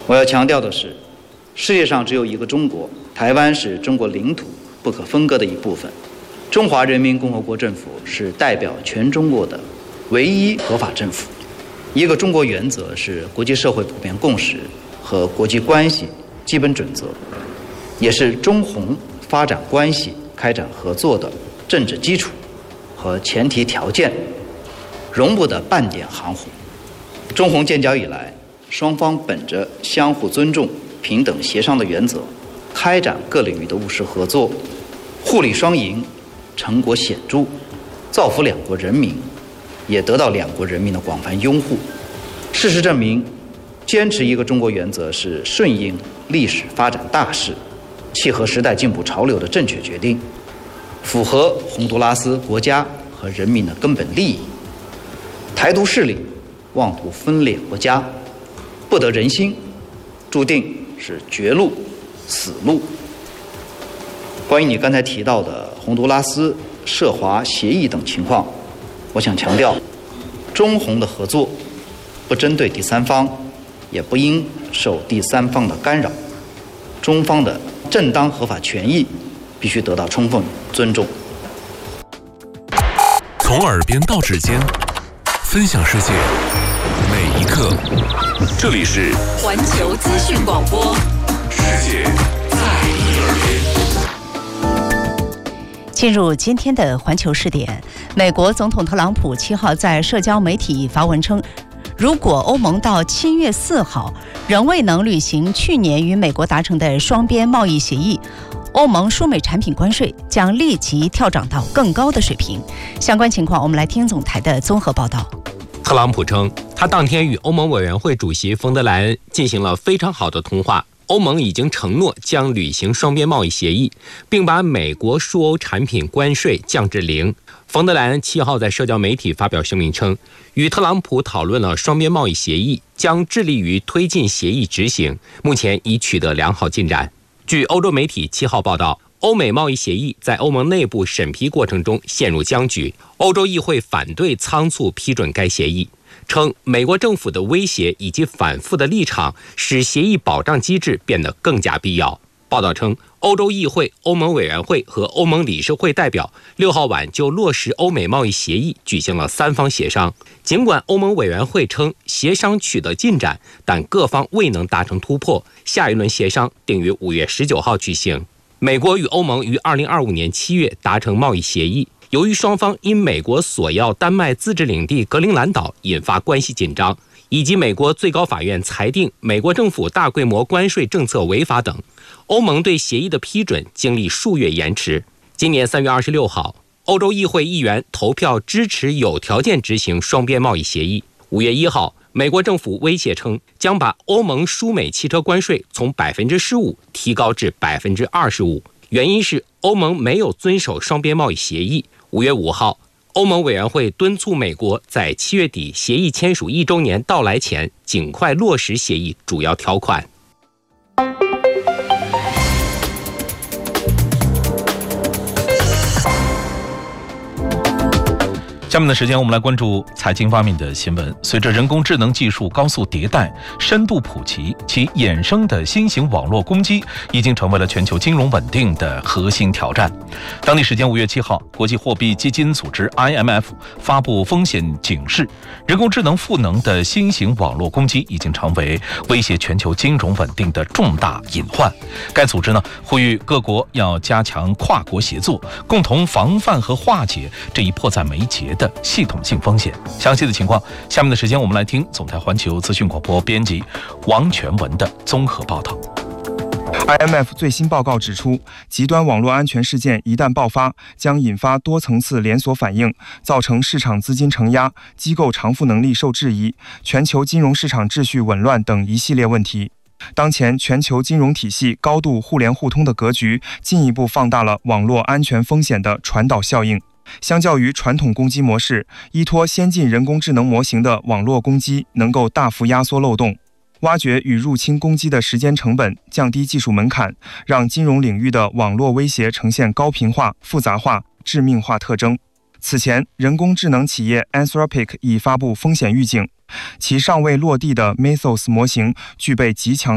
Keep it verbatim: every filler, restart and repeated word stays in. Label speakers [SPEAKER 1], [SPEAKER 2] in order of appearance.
[SPEAKER 1] 我要强调的是，世界上只有一个中国，台湾是中国领土不可分割的一部分。中华人民共和国政府是代表全中国的唯一合法政府。一个中国原则是国际社会普遍共识和国际关系基本准则，也是中宏发展关系开展合作的政治基础和前提条件，容不得半点含糊。中宏建交以来，双方本着相互尊重、平等协商的原则，开展各领域的务实合作，互利双赢，成果显著，造福两国人民，也得到两国人民的广泛拥护。事实证明，坚持一个中国原则是顺应历史发展大势，契合时代进步潮流的正确决定，符合洪都拉斯国家和人民的根本利益。台独势力妄图分裂国家，不得人心，注定是绝路、死路。关于你刚才提到的洪都拉斯涉华协议等情况，我想强调，中洪的合作不针对第三方，也不应受第三方的干扰，中方的正当合法权益必须得到充分尊重。
[SPEAKER 2] 从耳边到指尖，分享世界每一刻。这里是
[SPEAKER 3] 环球资讯广播，
[SPEAKER 2] 世界在你耳边。
[SPEAKER 3] 进入今天的环球视点，美国总统特朗普七号在社交媒体发文称，如果欧盟到七月四号仍未能履行去年与美国达成的双边贸易协议，欧盟输美产品关税将立即跳涨到更高的水平。相关情况，我们来听总台的综合报道。
[SPEAKER 4] 特朗普称，他当天与欧盟委员会主席冯德莱恩进行了非常好的通话。欧盟已经承诺将履行双边贸易协议，并把美国输欧产品关税降至零。冯德莱恩七号在社交媒体发表声明称，与特朗普讨论了双边贸易协议，将致力于推进协议执行，目前已取得良好进展。据欧洲媒体七号报道，欧美贸易协议在欧盟内部审批过程中陷入僵局，欧洲议会反对仓促批准该协议，称美国政府的威胁以及反复的立场使协议保障机制变得更加必要。报道称，欧洲议会、欧盟委员会和欧盟理事会代表六号晚就落实欧美贸易协议举行了三方协商。尽管欧盟委员会称协商取得进展，但各方未能达成突破，下一轮协商定于五月十九号举行。美国与欧盟于二零二五年七月达成贸易协议，由于双方因美国索要丹麦自治领地格陵兰岛引发关系紧张，以及美国最高法院裁定美国政府大规模关税政策违法等，欧盟对协议的批准经历数月延迟。今年三月二十六号，欧洲议会议员投票支持有条件执行双边贸易协议。五月一号，美国政府威胁称将把欧盟输美汽车关税从百分之十五提高至百分之二十五，原因是欧盟没有遵守双边贸易协议。五月五号，欧盟委员会敦促美国在七月底协议签署一周年到来前尽快落实协议主要条款。
[SPEAKER 5] 下面的时间，我们来关注财经方面的新闻。随着人工智能技术高速迭代、深度普及，其衍生的新型网络攻击已经成为了全球金融稳定的核心挑战。当地时间五月七号，国际货币基金组织 I M F 发布风险警示，人工智能赋能的新型网络攻击已经成为威胁全球金融稳定的重大隐患。该组织呢，呼吁各国要加强跨国协作，共同防范和化解这一迫在眉睫的系统性风险。详细的情况，下面的时间我们来听总台环球资讯广播编辑王全文的综合报道。
[SPEAKER 6] I M F 最新报告指出，极端网络安全事件一旦爆发，将引发多层次连锁反应，造成市场资金承压、机构偿付能力受质疑、全球金融市场秩序紊乱等一系列问题。当前全球金融体系高度互联互通的格局，进一步放大了网络安全风险的传导效应。相较于传统攻击模式，依托先进人工智能模型的网络攻击能够大幅压缩漏洞，挖掘与入侵攻击的时间成本，降低技术门槛，让金融领域的网络威胁呈现高频化、复杂化、致命化特征。此前，人工智能企业 Anthropic 已发布风险预警，其尚未落地的 Mythos 模型具备极强